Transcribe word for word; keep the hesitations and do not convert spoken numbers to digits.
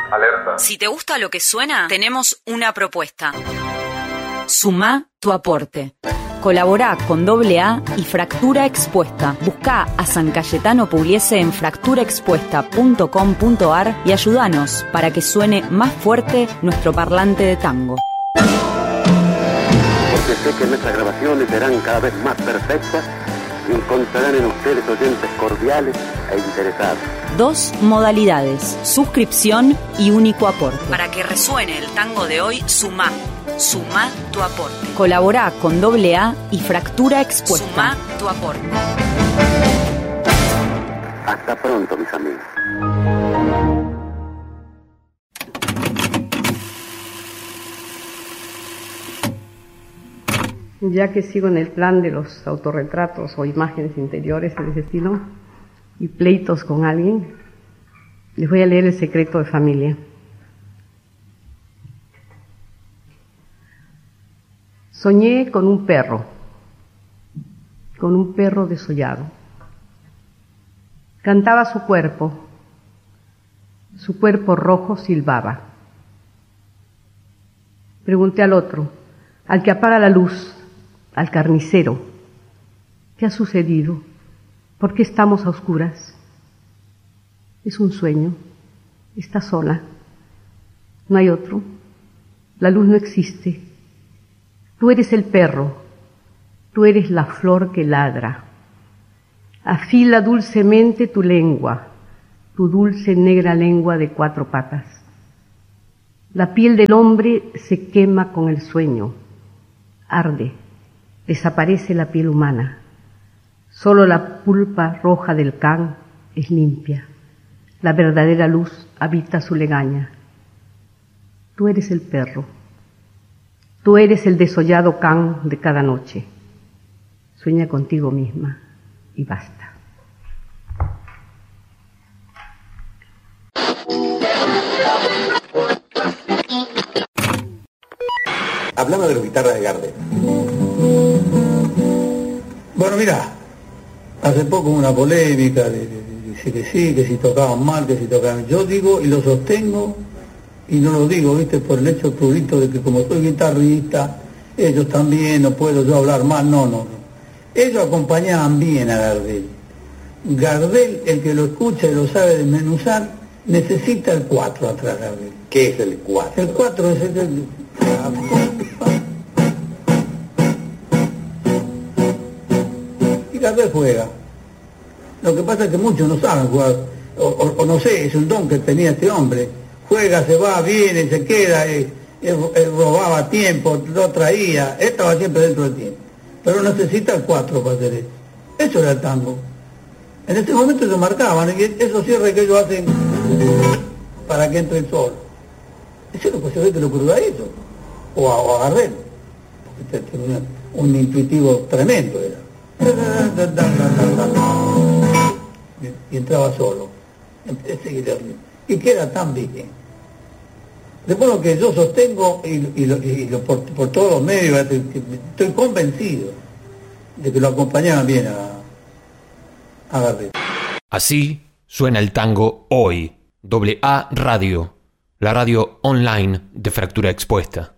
Alerta. Si te gusta lo que suena, tenemos una propuesta. Sumá tu aporte. Colaborá con doble A y Fractura Expuesta. Buscá a San Cayetano Pugliese en fractura expuesta punto com punto a r y ayúdanos para que suene más fuerte nuestro parlante de tango. Porque sé que nuestras grabaciones serán cada vez más perfectas y encontrarán en ustedes oyentes cordiales e interesados. Dos modalidades, suscripción y único aporte. Para que resuene el tango de hoy, sumá. Sumá tu aporte. Colaborá con doble A y Fractura Expuesta. Sumá tu aporte. Hasta pronto, mis amigos. Ya que sigo en el plan de los autorretratos o imágenes interiores de ese estilo y pleitos con alguien, les voy a leer El secreto de familia. Soñé con un perro, con un perro desollado. Cantaba su cuerpo, su cuerpo rojo silbaba. Pregunté al otro, al que apaga la luz, al carnicero, ¿qué ha sucedido? ¿Por qué estamos a oscuras? Es un sueño, está sola, no hay otro, la luz no existe. Tú eres el perro, tú eres la flor que ladra. Afila dulcemente tu lengua, tu dulce negra lengua de cuatro patas. La piel del hombre se quema con el sueño, arde, desaparece la piel humana. Solo la pulpa roja del can es limpia. La verdadera luz habita su legaña. Tú eres el perro. Tú eres el desollado can de cada noche. Sueña contigo misma y basta. Hablaba de la guitarra de Gardel. Bueno, mira, hace poco hubo una polémica de, de, de decir que sí, que si tocaban mal, que si tocaban... Yo digo y lo sostengo, y no lo digo, viste, por el hecho prurito de que como soy guitarrista, ellos también, no puedo yo hablar mal, no, no, no. Ellos acompañaban bien a Gardel. Gardel, el que lo escucha y lo sabe desmenuzar, necesita el cuatro atrás de Gardel. ¿Qué es el cuatro? El cuatro es el... el y Gardel juega. Lo que pasa es que muchos no saben jugar, o, o, o no sé, es un don que tenía este hombre. Juega, se va, viene, se queda, eh, eh, eh, robaba tiempo, lo traía, él estaba siempre dentro del tiempo. Pero necesita el cuatro para hacer eso. Eso era el tango. En este momento se marcaban, y esos cierres que ellos hacen para que entre el sol. Eso lo que se ve que lo ocurrió a ellos, o a, o a Gardel, porque tenía un intuitivo tremendo era. Y entraba solo, y queda tan bien. De modo que yo sostengo, y, y, lo, y lo, por, por todos los medios, estoy convencido de que lo acompañaban bien a, a Gardel. Así suena el tango hoy. Doble A Radio, la radio online de Fractura Expuesta.